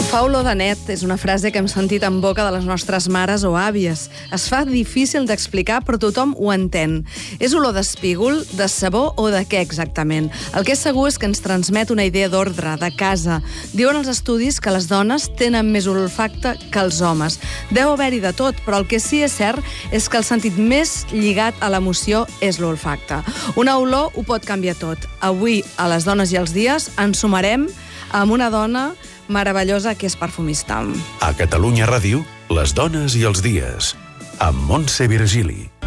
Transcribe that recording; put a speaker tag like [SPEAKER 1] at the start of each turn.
[SPEAKER 1] Fa olor de net és una frase que hem sentit en boca de les nostres mares o àvies. Es fa difícil d'explicar, però tothom ho entén. És olor d'espígol, de sabó o de què exactament? El que és segur és que ens transmet una idea d'ordre, de casa. Diuen els estudis que les dones tenen més olfacte que els homes. Deu haver-hi de tot, però el que sí és cert és que el sentit més lligat a l'emoció és l'olfacte. Una olor ho pot canviar tot. Avui, a les dones i els dies, ens sumarem amb una dona meravellosa que és perfumista.
[SPEAKER 2] A Catalunya Ràdio, les dones i els dies, amb Montse Virgili.